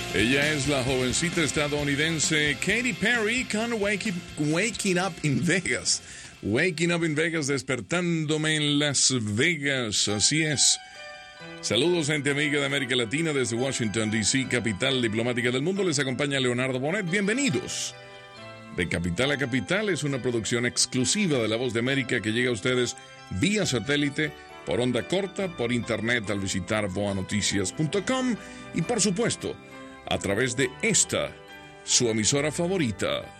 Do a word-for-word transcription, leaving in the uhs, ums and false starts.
Ella es la jovencita estadounidense Katy Perry con Waking, Waking Up in Vegas. Waking Up in Vegas, despertándome en Las Vegas. Así es. Saludos, gente amiga de América Latina, desde Washington, D C, capital diplomática del mundo. Les acompaña Leonardo Bonet. Bienvenidos. De Capital a Capital es una producción exclusiva de La Voz de América que llega a ustedes vía satélite, por onda corta, por internet al visitar boa noticias punto com y, por supuesto, a través de esta, su emisora favorita,